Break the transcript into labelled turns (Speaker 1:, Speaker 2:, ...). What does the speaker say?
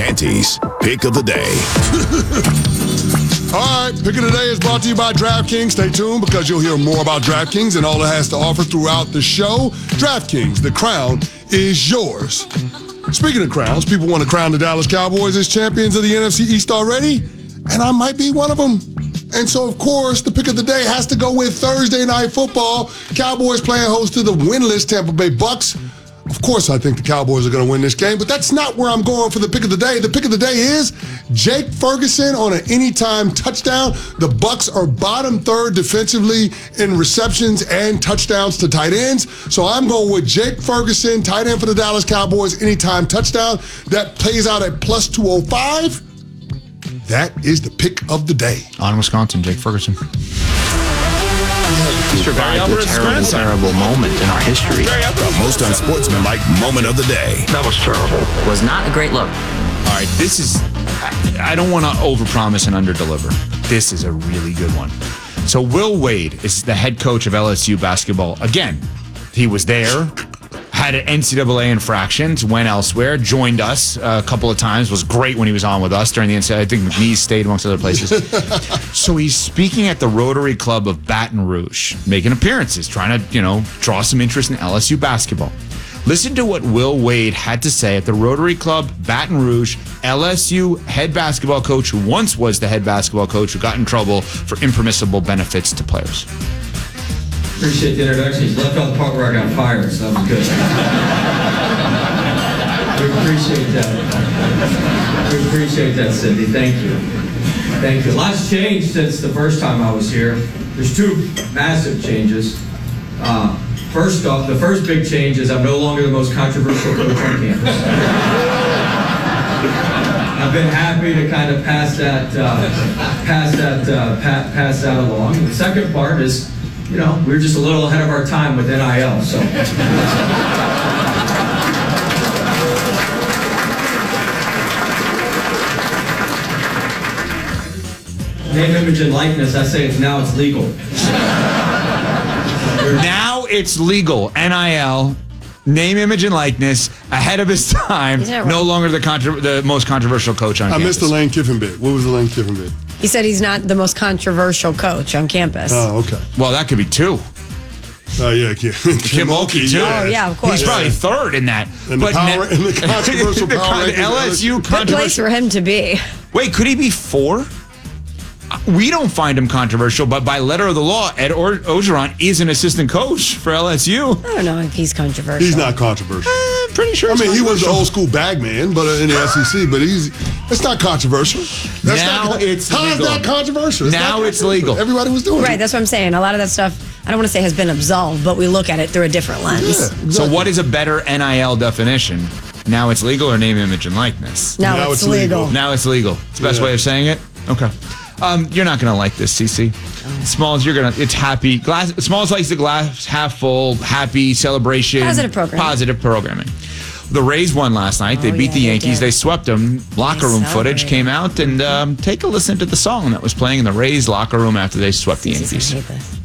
Speaker 1: Canty's Pick of the Day.
Speaker 2: All right, Pick of the Day is brought to you by DraftKings. Stay tuned because you'll hear more about DraftKings and all it has to offer throughout the show. DraftKings, the crown is yours. Speaking of crowns, people want to crown the Dallas Cowboys as champions of the NFC East already, and I might be one of them. And so, of course, the Pick of the Day has to go with Thursday Night Football. Cowboys playing host to the winless Tampa Bay Bucks. Of course, I think the Cowboys are going to win this game, but that's not where I'm going for the Pick of the Day. The Pick of the Day is Jake Ferguson on an anytime touchdown. The Bucks are bottom third defensively in receptions and touchdowns to tight ends. So I'm going with Jake Ferguson, tight end for the Dallas Cowboys, anytime touchdown. That plays out at plus 205. That is the Pick of the Day.
Speaker 3: On Wisconsin, Jake Ferguson.
Speaker 4: Survived a terrible moment in our history.
Speaker 1: The most unsportsmanlike moment of the day.
Speaker 4: That was terrible. Was not a great look.
Speaker 3: All right, this is, I don't want to overpromise and underdeliver. This is a really good one. So Will Wade is the head coach of LSU basketball. Again, he was there, had an NCAA infractions, went elsewhere, joined us a couple of times, was great when he was on with us during the NCAA. I think McNeese stayed amongst other places. So he's speaking at the Rotary Club of Baton Rouge, making appearances, trying to, draw some interest in LSU basketball. Listen to what Will Wade had to say at the Rotary Club Baton Rouge, LSU head basketball coach who once was the head basketball coach who got in trouble for impermissible benefits to players.
Speaker 5: Appreciate the introduction. He's left out the part where I got fired, so that was good. We appreciate that. We appreciate that, Cindy. Thank you. Thank you. Lots changed since the first time I was here. There's two massive changes. First off, the first big change is I'm no longer the most controversial coach on campus. I've been happy to kind of pass that along. And the second part is, we were just a little ahead of our time with NIL, so. Name, image, and likeness, I say now it's legal.
Speaker 3: Now it's legal. NIL, name, image, and likeness, ahead of his time, no longer the most controversial coach on campus.
Speaker 2: I missed the Lane Kiffin bit. What was the Lane Kiffin bit?
Speaker 6: He said he's not the most controversial coach on campus.
Speaker 2: Oh, okay.
Speaker 3: Well, that could be two.
Speaker 2: Oh, yeah. Kim
Speaker 3: Mulkey, too.
Speaker 6: Oh, yeah, of course.
Speaker 3: He's probably third in that.
Speaker 2: And the controversial power
Speaker 3: the LSU
Speaker 6: Good place for him to be.
Speaker 3: Wait, could he be four? We don't find him controversial, but by letter of the law, Ed Orgeron is an assistant coach for LSU.
Speaker 6: I don't know if he's controversial.
Speaker 2: He's not controversial.
Speaker 3: Pretty sure.
Speaker 2: He was the old school bag man, but in the SEC. But it's not controversial.
Speaker 3: It's legal.
Speaker 2: How is that controversial?
Speaker 3: It's legal.
Speaker 2: Everybody was doing it.
Speaker 6: Right, that's what I'm saying. A lot of that stuff, I don't want to say has been absolved, but we look at it through a different lens.
Speaker 2: Yeah, exactly.
Speaker 3: So what is a better NIL definition? Now it's legal or name, image, and likeness?
Speaker 6: Now it's legal.
Speaker 3: Now it's legal. It's the best way of saying it? Okay. You're not going to like this, CC. Smalls, it's happy. Smalls likes the glass half full, happy celebration. Positive programming. The Rays won last night. They beat the Yankees. They swept them. Locker room footage came out, and take a listen to the song that was playing in the Rays locker room after they swept the Yankees.
Speaker 6: I hate this.